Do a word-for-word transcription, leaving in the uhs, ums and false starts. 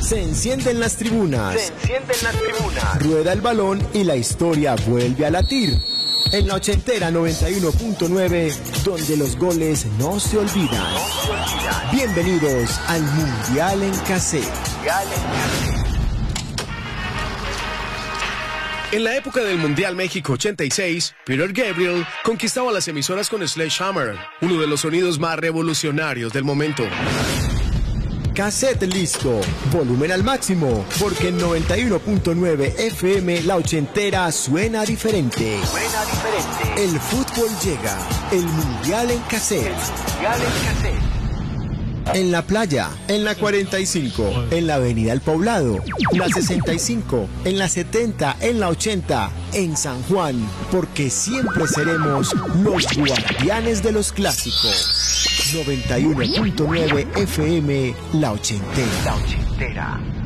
Se encienden las tribunas. Se encienden las tribunas. Rueda el balón y la historia vuelve a latir. En la ochentera noventa y uno punto nueve, donde los goles no se olvidan. No se olvidan. Bienvenidos al Mundial en Cassette. Mundial en Cassette. En la época del Mundial México ochenta y seis, Peter Gabriel conquistaba las emisoras con Sledgehammer, uno de los sonidos más revolucionarios del momento. Cassette listo, volumen al máximo, porque en noventa y uno punto nueve F M la ochentera suena diferente. Suena diferente. El fútbol llega, el Mundial en Cassette. El Mundial en Cassette. En la playa, en la cuarenta y cinco, en la avenida El Poblado, la sesenta y cinco, en la setenta, en la ochenta, en San Juan, porque siempre seremos los guardianes de los clásicos. noventa y uno punto nueve F M, la ochentera. La ochentera.